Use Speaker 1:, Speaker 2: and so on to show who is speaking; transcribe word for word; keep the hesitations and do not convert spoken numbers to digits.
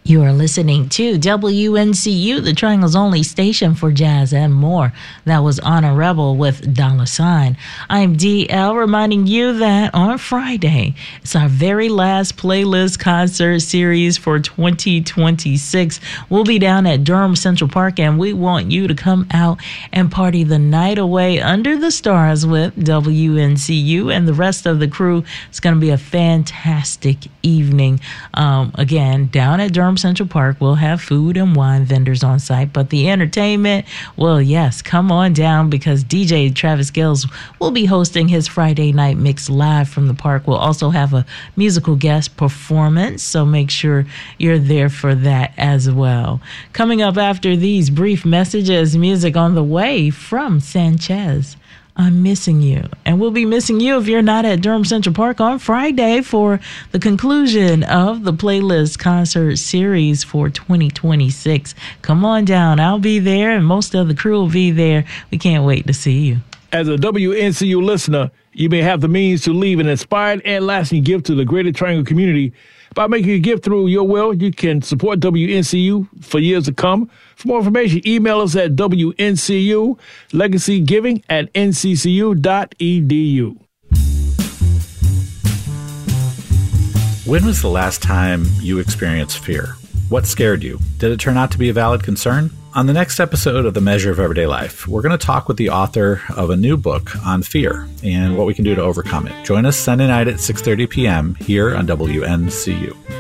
Speaker 1: You are listening to W N C U, the Triangle's only station for jazz and more. That was Honor Rebel with Dollar Sign. I'm D L, reminding you that on Friday, it's our very last playlist concert series for twenty twenty-six. We'll be down at Durham Central Park, and we want you to come out and party the night away under the stars with W N C U and the rest of the crew. It's going to be a fantastic evening. Um, again, down at Durham Central Park, we'll have food and wine vendors on site, but the entertainment, well, yes, come on down, because D J Travis Gills will be hosting his Friday night mix live from the park. We'll also have a musical guest performance, so make sure you're there for that as well. Coming up after these brief messages, music on the way from Sanchez. I'm missing you. And we'll be missing you if you're not at Durham Central Park on Friday for the conclusion of the playlist concert series for twenty twenty-six. Come on down. I'll be there, and most of the crew will be there. We can't wait to see you.
Speaker 2: As a W N C U listener, you may have the means to leave an inspired and lasting gift to the Greater Triangle community. By making a gift through your will, you can support W N C U for years to come. For more information, email us at W N C U legacy giving at N C C U dot E D U.
Speaker 3: When was the last time you experienced fear? What scared you? Did it turn out to be a valid concern? On the next episode of The Measure of Everyday Life, we're going to talk with the author of a new book on fear and what we can do to overcome it. Join us Sunday night at six thirty p.m. here on W N C U.